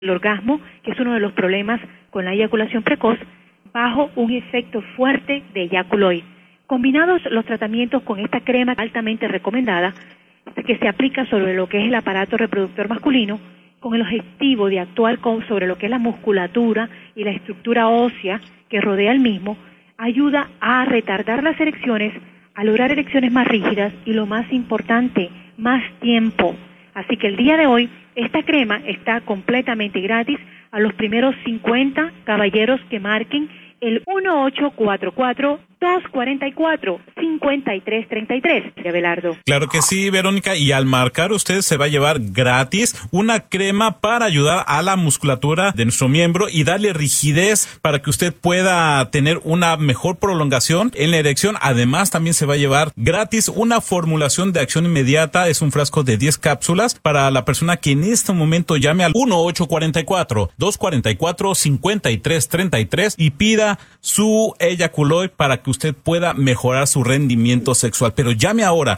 el orgasmo, que es uno de los problemas con la eyaculación precoz, bajo un efecto fuerte de Eyaculoid. Combinados los tratamientos con esta crema altamente recomendada, que se aplica sobre lo que es el aparato reproductor masculino, con el objetivo de actuar sobre lo que es la musculatura y la estructura ósea que rodea el mismo, ayuda a retardar las erecciones, a lograr erecciones más rígidas y, lo más importante, más tiempo. Así que el día de hoy, esta crema está completamente gratis a los primeros 50 caballeros que marquen el 1844-244-5333, de Abelardo. Claro que sí, Verónica, y al marcar usted se va a llevar gratis una crema para ayudar a la musculatura de nuestro miembro y darle rigidez para que usted pueda tener una mejor prolongación en la erección. Además, también se va a llevar gratis una formulación de acción inmediata. Es un frasco de 10 cápsulas para la persona que en este momento llame al 1844-244-5333 y pida su Eyaculoid para que usted pueda mejorar su rendimiento sexual. Pero llame ahora,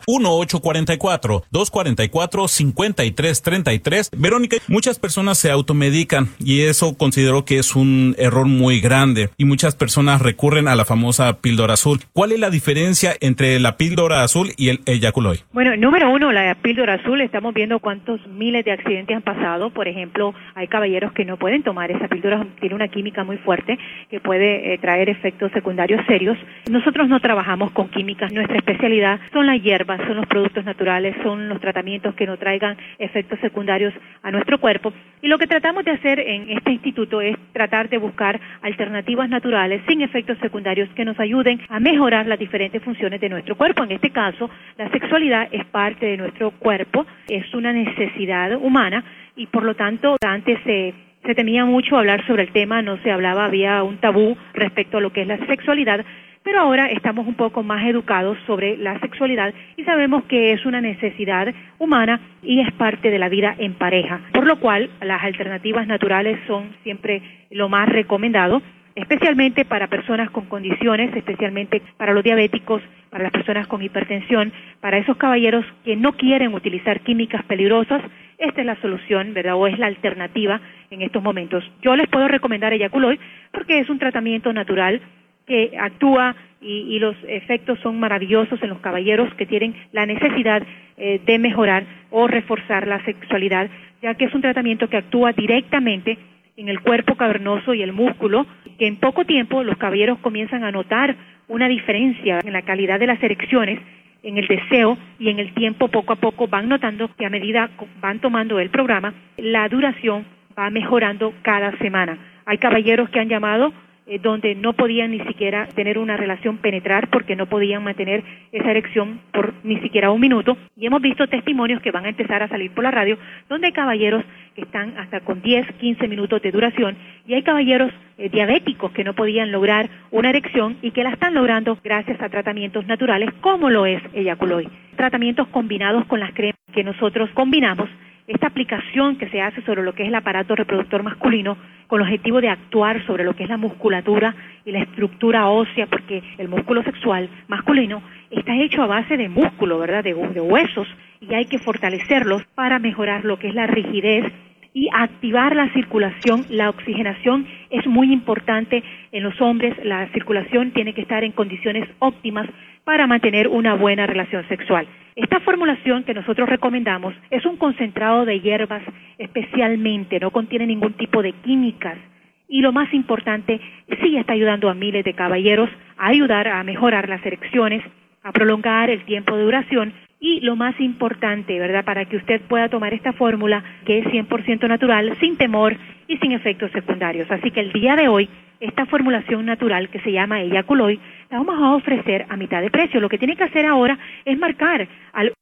1844-244-5333. Verónica, muchas personas se automedican y eso considero que es un error muy grande y muchas personas recurren a la famosa píldora azul. ¿Cuál es la diferencia entre la píldora azul y el Eyaculoid? Bueno, número uno, la píldora azul, estamos viendo cuántos miles de accidentes han pasado. Por ejemplo, hay caballeros que no pueden tomar esa píldora, tiene una química muy fuerte que puede traer efectos secundarios serios. Nosotros no trabajamos con químicas, nuestra especialidad son las hierbas, son los productos naturales, son los tratamientos que no traigan efectos secundarios a nuestro cuerpo. Y lo que tratamos de hacer en este instituto es tratar de buscar alternativas naturales sin efectos secundarios que nos ayuden a mejorar las diferentes funciones de nuestro cuerpo. En este caso, la sexualidad es parte de nuestro cuerpo, es una necesidad humana y por lo tanto antes se temía mucho hablar sobre el tema, no se hablaba, había un tabú respecto a lo que es la sexualidad, pero ahora estamos un poco más educados sobre la sexualidad y sabemos que es una necesidad humana y es parte de la vida en pareja, por lo cual las alternativas naturales son siempre lo más recomendado, especialmente para personas con condiciones, especialmente para los diabéticos, para las personas con hipertensión, para esos caballeros que no quieren utilizar químicas peligrosas. Esta es la solución, ¿verdad? O es la alternativa en estos momentos. Yo les puedo recomendar Eyaculoid porque es un tratamiento natural que actúa y los efectos son maravillosos en los caballeros que tienen la necesidad de mejorar o reforzar la sexualidad, ya que es un tratamiento que actúa directamente en el cuerpo cavernoso y el músculo, que en poco tiempo los caballeros comienzan a notar una diferencia en la calidad de las erecciones, en el deseo y en el tiempo. Poco a poco van notando que a medida van tomando el programa, la duración va mejorando cada semana. Hay caballeros que han llamado donde no podían ni siquiera tener una relación penetrar porque no podían mantener esa erección por ni siquiera un minuto, y hemos visto testimonios que van a empezar a salir por la radio donde hay caballeros que están hasta con 10, 15 minutos de duración y hay caballeros diabéticos que no podían lograr una erección y que la están logrando gracias a tratamientos naturales como lo es Eyaculoid. Tratamientos combinados con las cremas que nosotros combinamos. Esta aplicación que se hace sobre lo que es el aparato reproductor masculino con el objetivo de actuar sobre lo que es la musculatura y la estructura ósea, porque el músculo sexual masculino está hecho a base de músculo, ¿verdad?, de huesos, y hay que fortalecerlos para mejorar lo que es la rigidez y activar la circulación. La oxigenación es muy importante en los hombres. La circulación tiene que estar en condiciones óptimas para mantener una buena relación sexual. Esta formulación que nosotros recomendamos es un concentrado de hierbas especialmente, no contiene ningún tipo de químicas y lo más importante, sí está ayudando a miles de caballeros a ayudar a mejorar las erecciones, a prolongar el tiempo de duración y lo más importante, ¿verdad?, para que usted pueda tomar esta fórmula que es 100% natural, sin temor y sin efectos secundarios. Así que el día de hoy, esta formulación natural que se llama Eyaculoid, la vamos a ofrecer a mitad de precio. Lo que tiene que hacer ahora es marcar al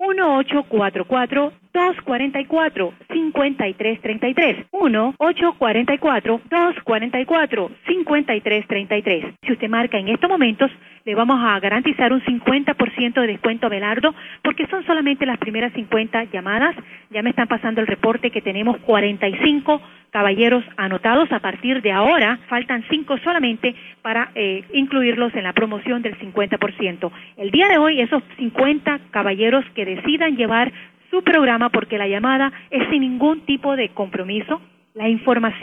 1844-244-5333. 1844-244-5333. Si usted marca en estos momentos, le vamos a garantizar un 50% de descuento a Abelardo, porque son solamente las primeras 50 llamadas. Ya me están pasando el reporte que tenemos 45 caballeros anotados. A partir de ahora, faltan 5 solamente para incluirlos en la promoción del 50%. El día de hoy, esos 50 caballeros que decidan llevar su programa, porque la llamada es sin ningún tipo de compromiso, la información